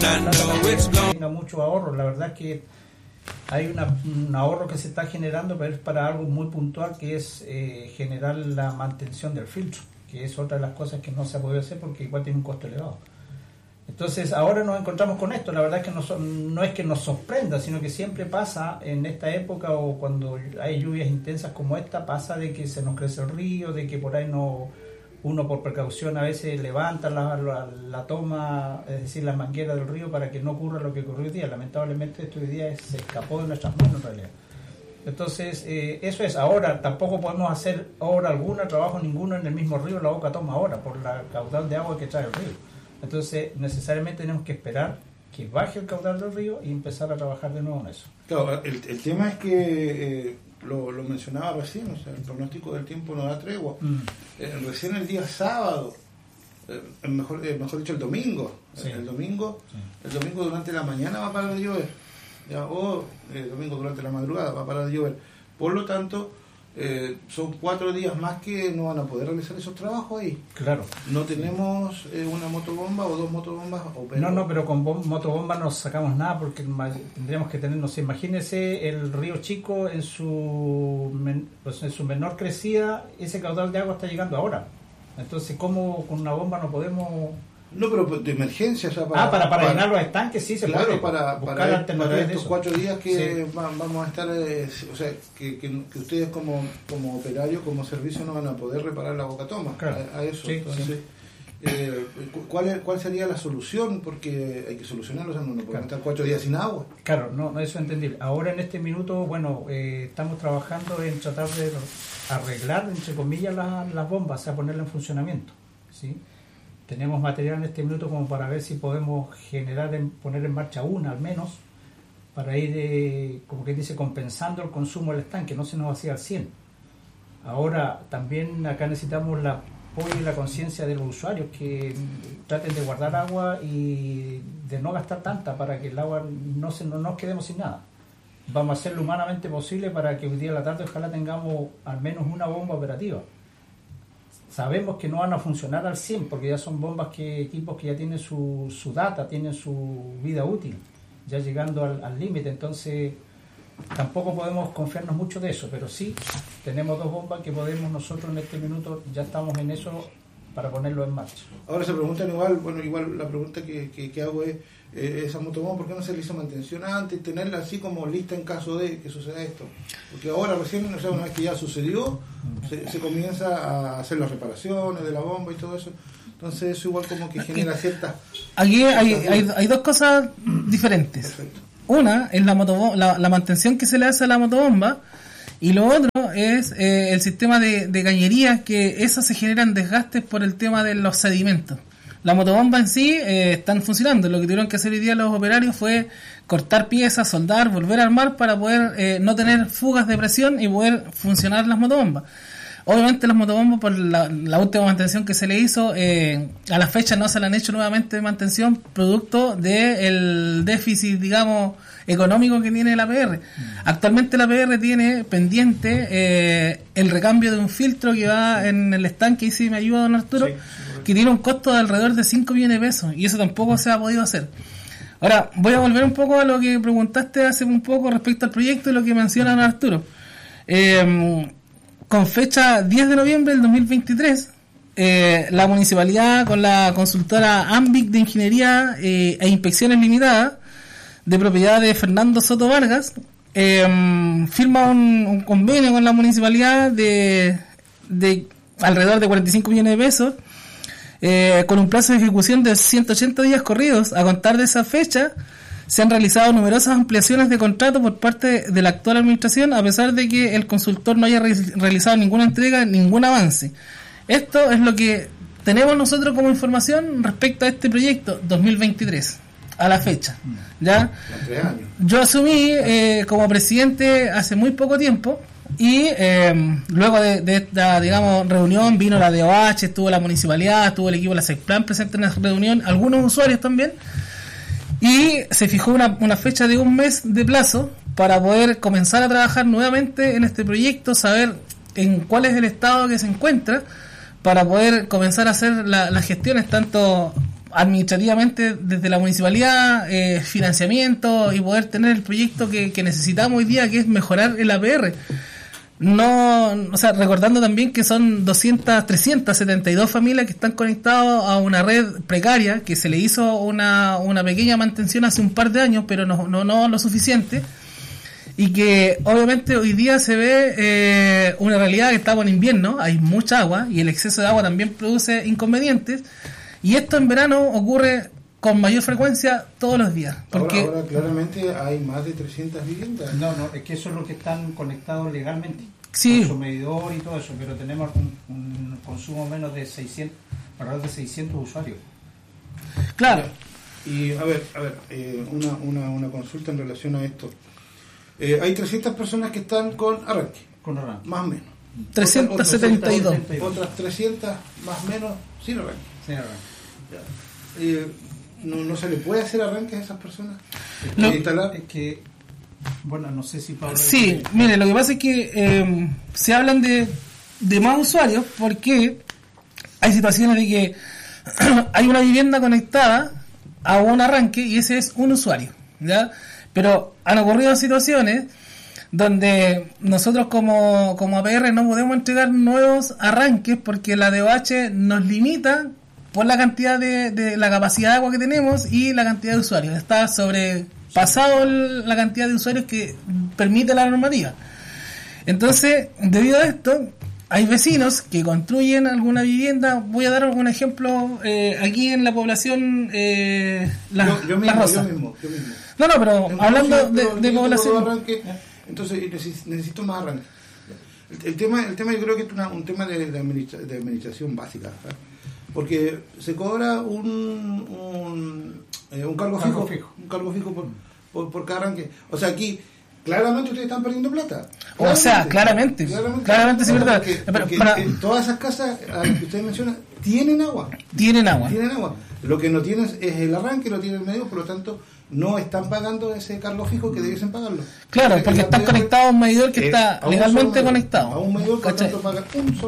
tenga mucho ahorro. La verdad es que hay un ahorro que se está generando, pero es para algo muy puntual, que es generar la mantención del filtro, que es otra de las cosas que no se ha podido hacer porque igual tiene un costo elevado. Entonces ahora nos encontramos con esto. La verdad es que no es que nos sorprenda, sino que siempre pasa en esta época, o cuando hay lluvias intensas como esta, pasa de que se nos crece el río, de que por ahí uno por precaución a veces levanta la toma, es decir, la manguera del río, para que no ocurra lo que ocurrió hoy día. Lamentablemente esto hoy día se escapó de nuestras manos en realidad. Entonces eso es. Ahora tampoco podemos hacer obra alguna, trabajo ninguno en el mismo río La Boca Toma ahora, por la caudal de agua que trae el río. Entonces necesariamente tenemos que esperar que baje el caudal del río y empezar a trabajar de nuevo en eso. Claro, el tema es que lo mencionaba recién, o sea, el pronóstico del tiempo no da tregua. Recién el día sábado, mejor dicho el domingo, sí. El domingo durante la mañana va a parar de llover, o el domingo durante la madrugada va a parar de llover. Por lo tanto, son 4 días más que no van a poder realizar esos trabajos ahí. Claro. No tenemos una motobomba o 2 motobombas. No, pero con motobomba no sacamos nada, porque tendríamos que tener, no sé, imagínense el río Chico en su menor crecida, ese caudal de agua está llegando ahora. Entonces, ¿cómo con una bomba no podemos...? No, pero de emergencia, o sea, para llenar los estanques sí se puede. Para estos 4 días que sí. Vamos a estar, o sea, que ustedes como operarios, como servicio, no van a poder reparar la Boca Toma. Claro. A eso. Sí, entonces, sí. ¿Cuál sería la solución? Porque hay que solucionarlo, o sea, no podemos estar 4 días sin agua. Claro, no, eso es entendible. Ahora en este minuto, bueno, estamos trabajando en tratar de arreglar, entre comillas, las bombas, o sea, ponerlas en funcionamiento, ¿sí? Tenemos material en este minuto como para ver si podemos poner en marcha una al menos, para ir, como que dice, compensando el consumo del estanque, no se nos vacía al 100. Ahora también acá necesitamos el apoyo y la conciencia de los usuarios, que traten de guardar agua y de no gastar tanta, para que el agua no nos quedemos sin nada. Vamos a hacer lo humanamente posible para que hoy día a la tarde ojalá tengamos al menos una bomba operativa. Sabemos que no van a funcionar al 100, porque ya son equipos que ya tienen su data, tienen su vida útil, ya llegando al límite. Entonces tampoco podemos confiarnos mucho de eso, pero sí tenemos 2 bombas que podemos nosotros en este minuto, ya estamos en eso para ponerlo en marcha. Ahora se preguntan igual la pregunta que hago es, esa motobomba, ¿por qué no se le hizo mantención antes? Tenerla así como lista en caso de que suceda esto. Porque ahora recién, o sea, una vez que ya sucedió, se comienza a hacer las reparaciones de la bomba y todo eso. Entonces eso igual como que genera ciertas... Aquí hay 2 cosas diferentes. Perfecto. Una es la mantención que se le hace a la motobomba, y lo otro es el sistema de cañerías, que esas se generan desgastes por el tema de los sedimentos. La motobomba en sí están funcionando. Lo que tuvieron que hacer hoy día los operarios fue cortar piezas, soldar, volver a armar para poder no tener fugas de presión y poder funcionar las motobombas. Obviamente las motobombas, por la última mantención que se le hizo, a la fecha no se le han hecho nuevamente mantención, producto del déficit, digamos, económico que tiene la APR. Actualmente la APR tiene pendiente el recambio de un filtro que va en el estanque, y si me ayuda don Arturo, que tiene un costo de alrededor de 5 millones de pesos, y eso tampoco se ha podido hacer. Ahora, voy a volver un poco a lo que preguntaste hace un poco respecto al proyecto y lo que menciona don Arturo. Con fecha 10 de noviembre del 2023, la municipalidad, con la consultora AMBIC de Ingeniería e Inspecciones Limitadas, de propiedad de Fernando Soto Vargas, firma un convenio con la municipalidad de alrededor de 45 millones de pesos, con un plazo de ejecución de 180 días corridos. A contar de esa fecha, se han realizado numerosas ampliaciones de contrato por parte de la actual administración, a pesar de que el consultor no haya realizado ninguna entrega, ningún avance. Esto es lo que tenemos nosotros como información respecto a este proyecto 2023, a la fecha. ¿Ya? Yo asumí como presidente hace muy poco tiempo, y luego de esta, digamos, reunión, vino la DOH, estuvo la municipalidad, estuvo el equipo de la SECPLAN presente en la reunión, algunos usuarios también, y se fijó una fecha de 1 mes de plazo para poder comenzar a trabajar nuevamente en este proyecto, saber en cuál es el estado que se encuentra, para poder comenzar a hacer las gestiones tanto administrativamente desde la municipalidad financiamiento y poder tener el proyecto que necesitamos hoy día, que es mejorar el APR. No, o sea, recordando también que son 372 familias que están conectadas a una red precaria, que se le hizo una pequeña mantención hace un par de años, pero no lo suficiente, y que obviamente hoy día se ve una realidad que estamos en invierno, hay mucha agua y el exceso de agua también produce inconvenientes, y esto en verano ocurre con mayor frecuencia todos los días. Porque ahora claramente hay más de 300 viviendas. No, es que eso es lo que están conectados legalmente. Sí. Con su medidor y todo eso, pero tenemos un consumo menos de 600, alrededor de 600 usuarios. Claro. Y a ver, una consulta en relación a esto. Hay 300 personas que están con arranque. Con arranque. Más o menos. 372. Otras 300 más o menos sin arranque. Sin arranque. No se le puede hacer arranques a esas personas. No. Instalar. Es que, bueno, no sé si Pablo... Sí, mire, lo que pasa es que se hablan de más usuarios porque hay situaciones de que hay una vivienda conectada a un arranque y ese es un usuario, ¿ya? Pero han ocurrido situaciones donde nosotros como APR no podemos entregar nuevos arranques porque la DOH nos limita por la cantidad de la capacidad de agua que tenemos y la cantidad de usuarios. Está sobrepasado la cantidad de usuarios que permite la normativa. Entonces, debido a esto, hay vecinos que construyen alguna vivienda. Voy a dar algún ejemplo aquí en la población yo mismo. No, pero hablando de población. Arranque, entonces necesito más arranque. El tema yo creo que es un tema de administración básica, ¿sabes? Porque se cobra un cargo fijo. Un cargo fijo por cada arranque. O sea, aquí claramente ustedes están perdiendo plata. Claramente sí, verdad. Porque todas esas casas a las que ustedes mencionan tienen agua. Lo que no tienen es el arranque, no tienen el medio, por lo tanto no están pagando ese cargo fijo que debiesen pagarlo. Claro, porque están conectados a un medidor que está legalmente conectado. A un medidor, por lo tanto pagan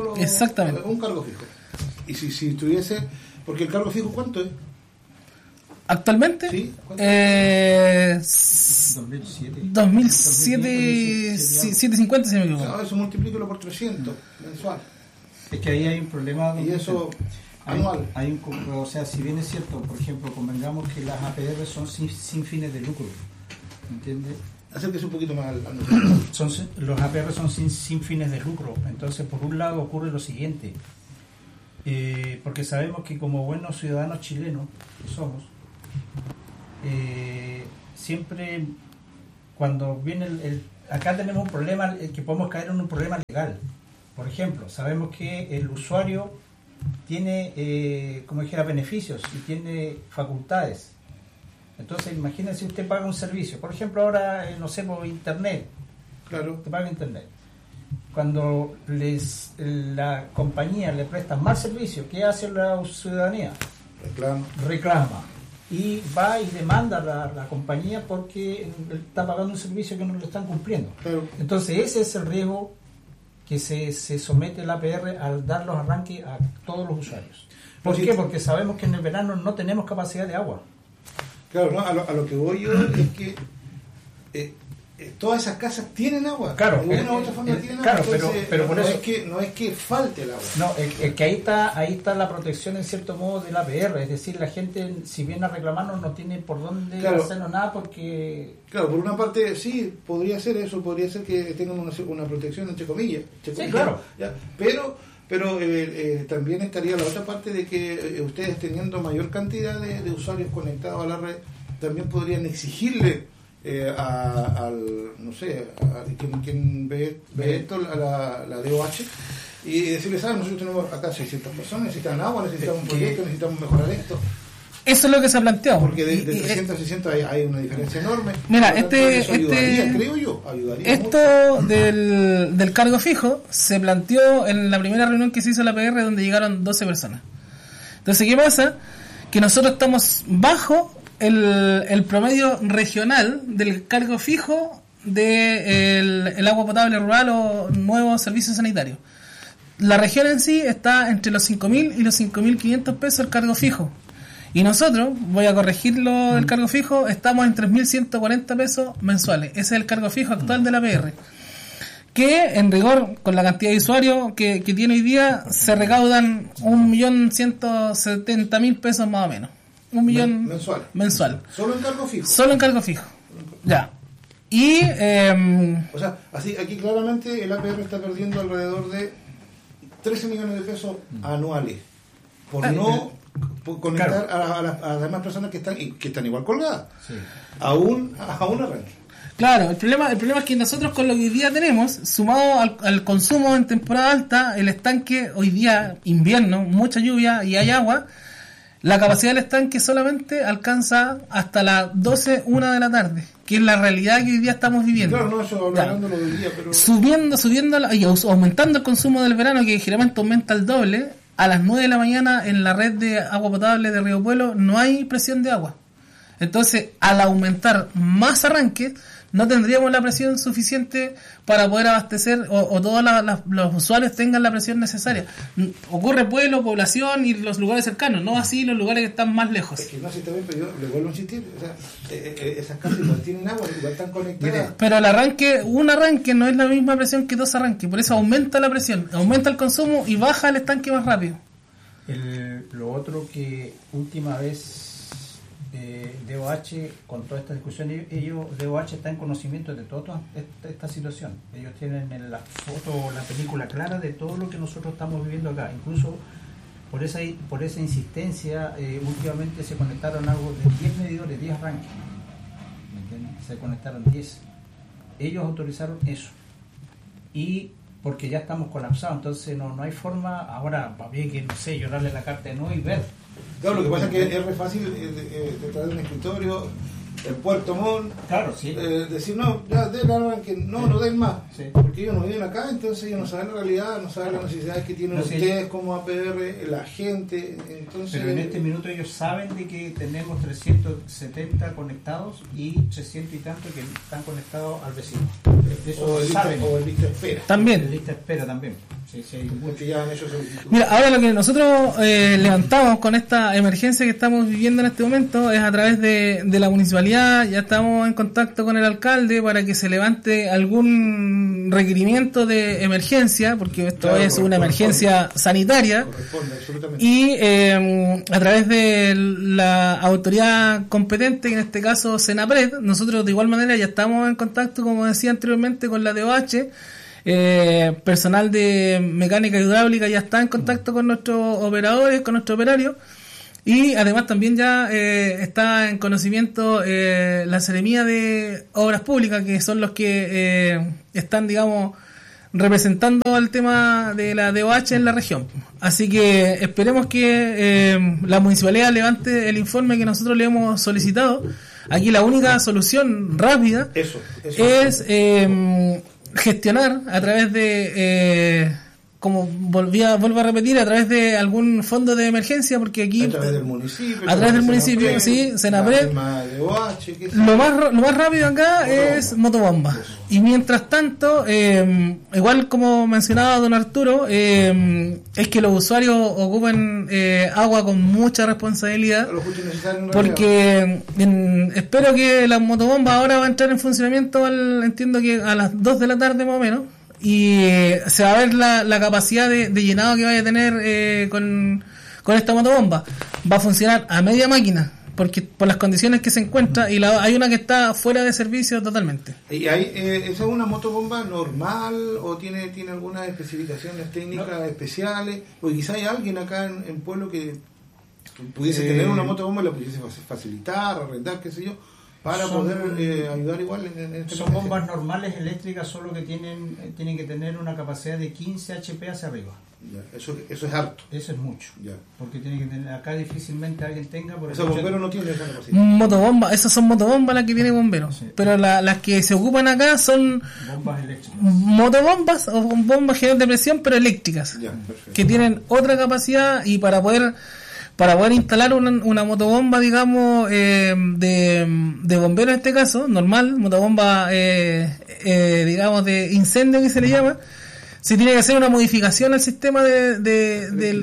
un cargo fijo. Y si tuviese, porque el cargo fijo, ¿cuánto es? ¿Actualmente? Sí. 2007 750 si me equivoco. Claro, eso multiplícalo por 300 mensual. Es que ahí hay un problema. Y eso anual. O sea, si bien es cierto, por ejemplo, convengamos que las APR son sin fines de lucro. ¿Entiendes? Acérquese un poquito más al los APR son sin fines de lucro. Entonces, por un lado ocurre lo siguiente. Porque sabemos que como buenos ciudadanos chilenos que somos, siempre cuando viene acá tenemos un problema, que podemos caer en un problema legal. Por ejemplo, sabemos que el usuario tiene, como dijera, beneficios y tiene facultades. Entonces, imagínense, usted paga un servicio, por ejemplo, ahora, no sé, por internet. Claro. Usted paga internet. Cuando la compañía le presta más servicio, ¿qué hace la ciudadanía? Reclama. Y va y demanda a la compañía porque está pagando un servicio que no le están cumpliendo. Claro. Entonces ese es el riesgo que se somete la APR al dar los arranques a todos los usuarios. ¿Por qué? Porque sabemos que en el verano no tenemos capacidad de agua. Claro, ¿no? A lo que voy yo es que todas esas casas tienen agua. Claro, de una u otra forma tienen claro, agua. Entonces, pero por no eso es que falte el agua. No, es que ahí está la protección en cierto modo de la APR. Es decir, la gente, si viene a reclamarnos, no tiene por dónde hacernos nada porque... Claro, por una parte sí, podría ser eso, podría ser que tengan una protección entre comillas. Sí, claro. ¿Ya? Pero también estaría la otra parte de que ustedes, teniendo mayor cantidad de usuarios conectados a la red, también podrían exigirle no sé, a quien ve esto, a la DOH, y decirles, nosotros tenemos acá 600 personas, necesitan agua, necesitamos un proyecto, necesitamos mejorar esto. Eso es lo que se planteó. Porque de 300 a 600 hay una diferencia enorme. Mira, ayudaría esto mucho. del cargo fijo se planteó en la primera reunión que se hizo en la PR, donde llegaron 12 personas. Entonces, ¿qué pasa? Que nosotros estamos bajo el promedio regional del cargo fijo del agua potable rural o nuevos servicios sanitarios. La región en sí está entre los 5.000 y los 5.500 pesos el cargo fijo. Y nosotros, voy a corregirlo, el cargo fijo, estamos en 3.140 pesos mensuales. Ese es el cargo fijo actual de la PR. Que en rigor, con la cantidad de usuarios que tiene hoy día, se recaudan 1.170.000 pesos más o menos. 1 millón mensual. ¿Solo en cargo fijo? Solo en cargo fijo. Ya. Y o sea, así aquí claramente el APR está perdiendo alrededor de 13 millones de pesos anuales por conectar a las demás personas que están igual colgadas, sí, a un arranque. Claro, el problema es que nosotros con lo que hoy día tenemos, sumado al consumo en temporada alta, el estanque hoy día, invierno, mucha lluvia y hay agua, la capacidad del estanque solamente alcanza hasta las 12, 1 de la tarde, que es la realidad que hoy día estamos viviendo. Claro, no, eso hablando lo del día, pero... Subiendo y aumentando el consumo del verano, que generalmente aumenta el doble, a las 9 de la mañana en la red de agua potable de Río Pueblo no hay presión de agua. Entonces, al aumentar más arranques, no tendríamos la presión suficiente para poder abastecer o todos los usuarios tengan la presión necesaria. Ocurre pueblo, población y los lugares cercanos, no así los lugares que están más lejos. Es que no, si está bien, pero yo le vuelvo a insistir, o sea, esas casas igual tienen agua, igual están conectadas. Pero un arranque no es la misma presión que 2 arranques, por eso aumenta la presión, aumenta el consumo y baja el estanque más rápido. Lo otro que última vez DOH, con toda esta discusión, DOH está en conocimiento de toda esta situación. Ellos tienen en la foto, la película clara de todo lo que nosotros estamos viviendo acá. Incluso por esa insistencia, últimamente se conectaron algo de 10 medidores, 10 arranques. ¿Me entienden? Se conectaron 10. Ellos autorizaron eso. Y porque ya estamos colapsados, entonces no hay forma. Ahora va bien que, no sé, llorarle la carta de no y ver. Claro, lo que pasa es que es re fácil de traer un escritorio en Puerto Montt, claro, sí, decir no, ya den que no den más, sí, porque ellos no viven acá, entonces ellos no saben la realidad, no saben las necesidades que tienen ustedes como APR, la gente, entonces... Pero en este minuto ellos saben de que tenemos 370 conectados y 300 y tanto que están conectados al vecino. Eso o el lista espera. También. El lista espera también. Sí, porque ya ellos Mira, ahora lo que nosotros levantamos con esta emergencia que estamos viviendo en este momento es a través de la municipalidad. Ya estamos en contacto con el alcalde para que se levante algún requerimiento de emergencia, porque esto es una emergencia sanitaria, y a través de la autoridad competente, que en este caso Senapred, nosotros de igual manera ya estamos en contacto, como decía anteriormente, con la DOH. Personal de mecánica hidráulica ya está en contacto con nuestros operadores, con nuestros operarios, y además también ya está en conocimiento la Seremía de Obras Públicas, que son los que están, digamos, representando el tema de la DOH en la región. Así que esperemos que la municipalidad levante el informe que nosotros le hemos solicitado. Aquí la única solución rápida es gestionar a través de como vuelvo a repetir, a través de algún fondo de emergencia, porque aquí a través del municipio, sí, Senapred, lo más rápido acá es motobomba. Y mientras tanto, igual como mencionaba don Arturo, es que los usuarios ocupen agua con mucha responsabilidad, porque espero que la motobomba ahora va a entrar en funcionamiento, entiendo que a las 2 de la tarde más o menos, y se va a ver la capacidad de llenado que vaya a tener con esta motobomba. Va a funcionar a media máquina, porque por las condiciones que se encuentra, y hay una que está fuera de servicio totalmente. ¿Y esa es una motobomba normal o tiene algunas especificaciones técnicas especiales? O quizá hay alguien acá en Pueblo que pudiese tener una motobomba y la pudiese facilitar, arrendar, qué sé yo, para poder ayudar igual en este son bombas normales eléctricas, solo que tienen que tener una capacidad de 15 HP hacia arriba. Ya, eso es harto. Eso es mucho. Ya. Porque tiene que tener, acá difícilmente alguien tenga. O sea, bombero no tiene esa capacidad. Motobomba, esas son motobombas las que tienen bomberos. Sí. Pero las que se ocupan acá son bombas eléctricas. Motobombas o bombas generales de presión, pero eléctricas. Ya, que tienen otra capacidad, y para poder instalar una motobomba, digamos, de bombero en este caso, normal, motobomba, digamos, de incendio que se le llama, Sí, tiene que hacer una modificación al sistema de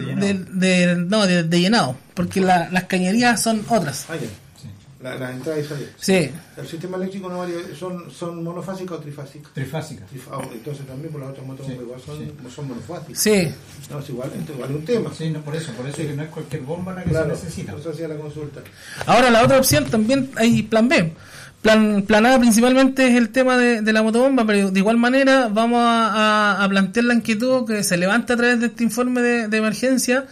llenado, porque las cañerías son otras. Ya. Sí. Las entradas y salidas. Sí. El sistema eléctrico no varía, son monofásicas o trifásicas. Trifásicas. Entonces también por las otras motos igual son monofásicas. Sí. No, es igual es un tema. Sí, no, por eso que no es cualquier bomba la que se necesita. Eso hacía la consulta. Ahora la otra opción también hay plan B. Plan A principalmente es el tema de la motobomba, pero de igual manera vamos a plantear la inquietud que se levanta a través de este informe de emergencia,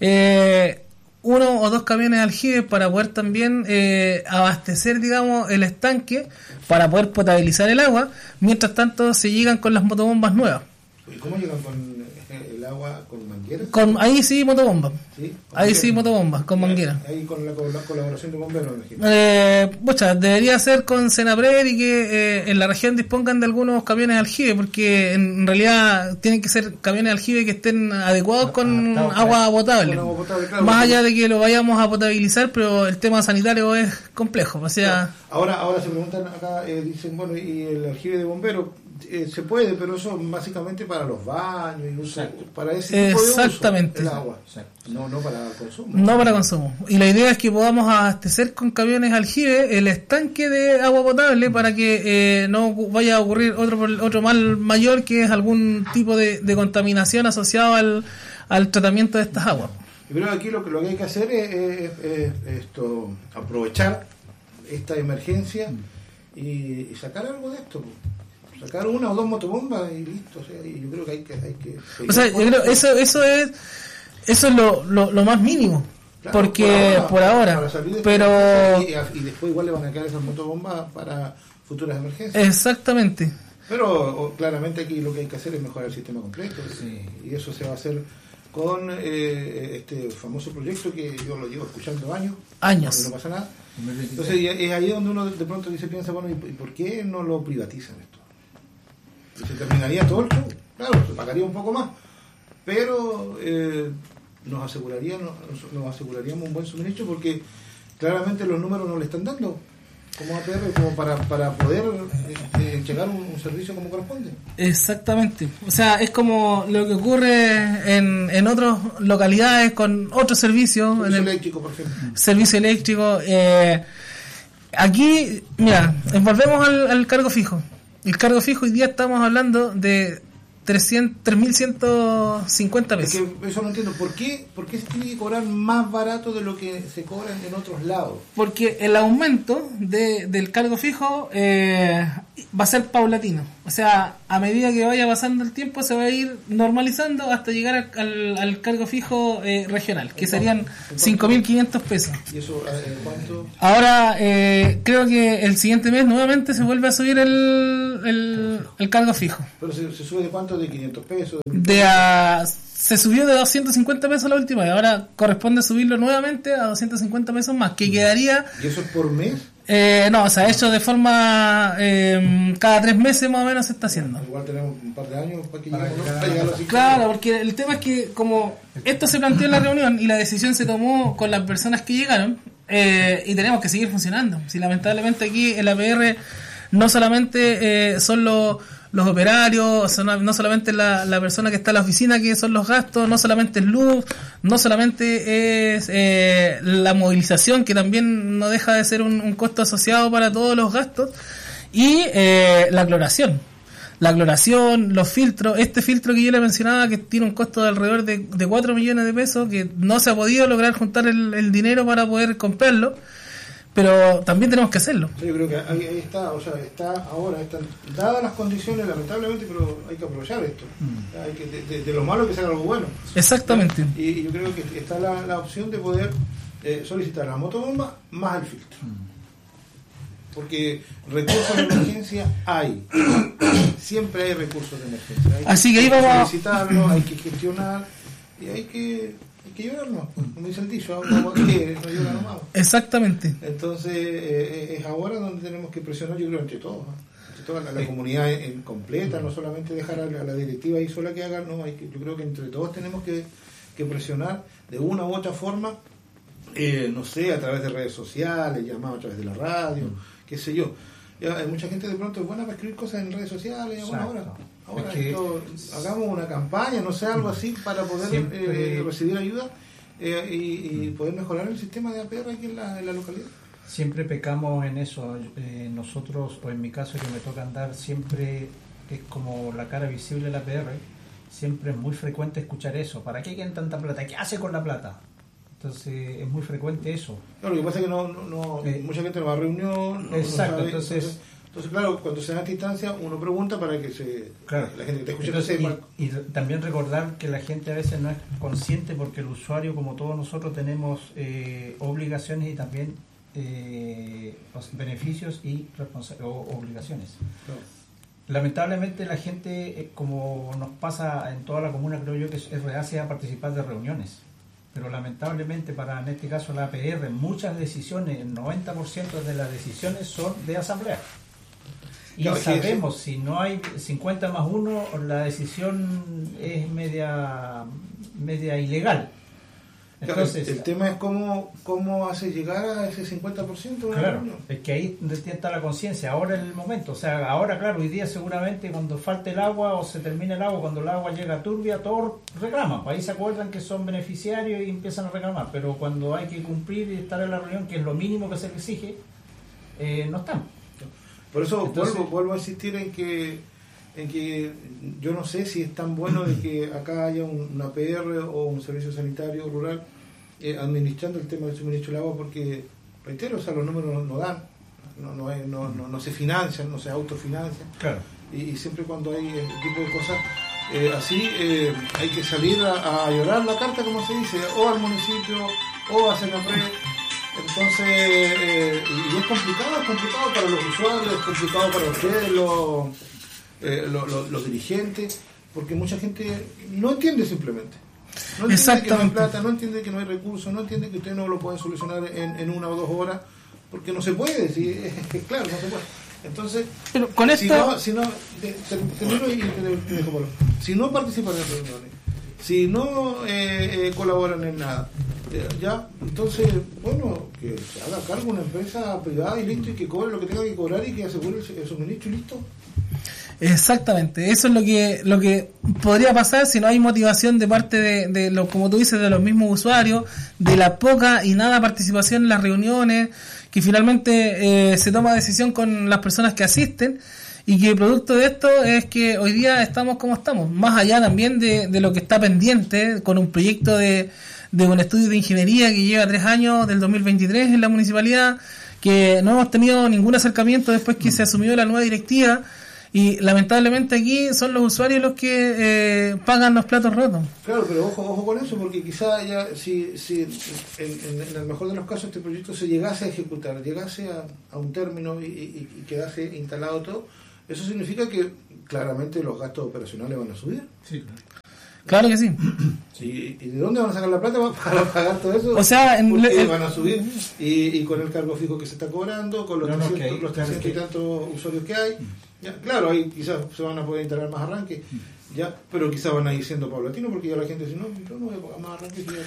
1 o 2 camiones aljibes para poder también abastecer, digamos, el estanque para poder potabilizar el agua, mientras tanto se llegan con las motobombas nuevas. ¿Y cómo llegan con el agua con mangueras? Ahí sí motobomba. ¿Sí? Ahí sí motobomba, con manguera. Ahí con la colaboración de bomberos, me imagino. Debería ser con Senapred y que en la región dispongan de algunos camiones aljibe, porque en realidad tienen que ser camiones aljibe que estén adecuados con agua potable. Con agua potable, claro, más allá de que lo vayamos a potabilizar, pero el tema sanitario es complejo. O sea, claro. Ahora se preguntan acá, dicen, bueno, y el aljibe de bomberos. Se puede, pero eso básicamente para los baños y uso, para ese tipo de uso, el agua. No para consumo. No para consumo. Y la idea es que podamos abastecer con camiones aljibe el estanque de agua potable para que no vaya a ocurrir otro mal mayor, que es algún tipo de contaminación asociado al tratamiento de estas aguas. Yo creo que aquí lo que hay que hacer es aprovechar esta emergencia y sacar algo de esto. Sacar 1 o 2 motobombas y listo. O sea, y yo creo que hay que o sea, yo creo eso es lo más mínimo. Claro, porque por ahora pero y después igual le van a quedar esas motobombas para futuras emergencias. Exactamente. Pero claramente aquí lo que hay que hacer es mejorar el sistema completo. Sí. Y eso se va a hacer con este famoso proyecto que yo lo llevo escuchando años. No pasa nada. Entonces es ahí donde uno de pronto piensa, bueno, ¿y por qué no lo privatizan esto? Y se terminaría todo el show. Claro, se pagaría un poco más, pero nos aseguraríamos un buen suministro, porque claramente los números no le están dando como APR como para poder llegar un servicio como corresponde. Exactamente. O sea, es como lo que ocurre en otras localidades con otros servicios. Servicio eléctrico, por ejemplo. Servicio eléctrico. Aquí, mira, volvemos al cargo fijo. El cargo fijo hoy día estamos hablando de 3.150 pesos. Es que eso no entiendo. ¿Por qué se tiene que cobrar más barato de lo que se cobra en otros lados? Porque el aumento del cargo fijo va a ser paulatino. O sea, a medida que vaya pasando el tiempo se va a ir normalizando hasta llegar al cargo fijo regional, que serían 5.500 pesos. ¿Y eso cuánto? Ahora, creo que el siguiente mes nuevamente se vuelve a subir el cargo fijo. ¿Pero se sube de cuánto? ¿De 500 pesos? Se subió de 250 pesos la última y ahora corresponde subirlo nuevamente a 250 pesos más, que quedaría... ¿Y eso es por mes? No, o sea, hecho de forma cada 3 meses más o menos se está haciendo. Igual tenemos un par de años para que lleguemos a los 5. Claro, porque el tema es que como esto se planteó en la reunión y la decisión se tomó con las personas que llegaron, y tenemos que seguir funcionando. Si lamentablemente aquí el APR no solamente son los operarios, no solamente la persona que está en la oficina, que son los gastos, no solamente es luz, no solamente es la movilización, que también no deja de ser un costo asociado para todos los gastos, y la cloración, los filtros, este filtro que yo le mencionaba que tiene un costo de alrededor de 4 millones de pesos, que no se ha podido lograr juntar el dinero para poder comprarlo, pero también tenemos que hacerlo. Sí, yo creo que ahí está, o sea, están dadas las condiciones, lamentablemente, pero hay que aprovechar esto. Hay que de lo malo que sea algo bueno. Exactamente. Y yo creo que está la opción de poder solicitar la motobomba más el filtro. Porque recursos de emergencia hay. Siempre hay recursos de emergencia. Así que ahí vamos a solicitarlo, hay que gestionar y hay que llorarnos, como dice el dicho, no llora nomás. Exactamente. Entonces es ahora donde tenemos que presionar, yo creo, entre todos, entre toda la comunidad en completa, no solamente dejar a la directiva ahí sola que haga, no, yo creo que entre todos tenemos que presionar de una u otra forma, no sé, a través de redes sociales, llamados a través de la radio, qué sé yo, hay mucha gente de pronto es buena para escribir cosas en redes sociales. Bueno, ahora hagamos una campaña, no sé, algo así para poder recibir ayuda y poder mejorar el sistema de APR aquí en la localidad. Siempre pecamos en eso. Nosotros, o en mi caso que me toca andar, siempre es como la cara visible de la APR. Siempre es muy frecuente escuchar eso. ¿Para qué quieren tanta plata? ¿Qué hace con la plata? Entonces es muy frecuente eso. Claro, lo que pasa es que mucha gente no va a reunión. Exacto, no sabe, entonces, claro, cuando se da esta instancia, uno pregunta para que la gente que te escuche sepa. Y también recordar que la gente a veces no es consciente, porque el usuario, como todos nosotros, tenemos obligaciones y también beneficios y obligaciones. Claro. Lamentablemente la gente, como nos pasa en toda la comuna, creo yo que es reacia a participar de reuniones. Pero lamentablemente en este caso la APR, muchas decisiones, el 90% de las decisiones son de asamblea. Y claro, sabemos, si no hay 50 más 1, la decisión es media ilegal. Entonces, claro, el tema es cómo hace llegar a ese 50% de claro, es que ahí está la conciencia, ahora en el momento. O sea, ahora, claro, hoy día seguramente cuando falte el agua o se termine el agua, cuando el agua llega turbia, todos reclaman. Ahí se acuerdan que son beneficiarios y empiezan a reclamar. Pero cuando hay que cumplir y estar en la reunión, que es lo mínimo que se exige, no están. Por eso vuelvo a insistir en que yo no sé si es tan bueno de que acá haya una APR o un servicio sanitario rural administrando el tema del suministro del agua, porque, reitero, o sea, los números no dan, no se financian, no se autofinancian. Claro. Y siempre cuando hay este tipo de cosas así, hay que salir a llorar la carta, como se dice, o al municipio o a Senapred. Entonces, y es complicado para los usuarios, es complicado para ustedes, los dirigentes, porque mucha gente no entiende simplemente. No entiende que no hay plata, no entiende que no hay recursos, no entiende que ustedes no lo pueden solucionar en 1 o 2 horas, porque no se puede, claro, no se puede. Entonces, pero con esto... si no participan en reuniones, si no colaboran en nada, ya, entonces, bueno, que se haga cargo una empresa privada y listo, y que cobre lo que tenga que cobrar y que asegure el suministro y listo. Exactamente, eso es lo que podría pasar si no hay motivación de parte de los, como tú dices, de los mismos usuarios, de la poca y nada participación en las reuniones, que finalmente se toma decisión con las personas que asisten, y que producto de esto es que hoy día estamos como estamos, más allá también de lo que está pendiente con un proyecto de un estudio de ingeniería que lleva 3 años, del 2023 en la municipalidad, que no hemos tenido ningún acercamiento después que se asumió la nueva directiva. Y lamentablemente aquí son los usuarios los que pagan los platos rotos. Claro, pero ojo con eso, porque quizá ya si en el mejor de los casos este proyecto se llegase a ejecutar, llegase a un término y quedase instalado todo, eso significa que claramente los gastos operacionales van a subir. Sí, claro. Claro que sí. ¿Y de dónde van a sacar la plata para pagar todo eso? O sea, porque van a subir y con el cargo fijo que se está cobrando, con los 300 y tantos usuarios que hay. Ya, claro, ahí quizás se van a poder instalar más arranques, ya, pero quizás van a ir siendo paulatino, porque ya la gente dice, no, yo no voy a pagar más arranques.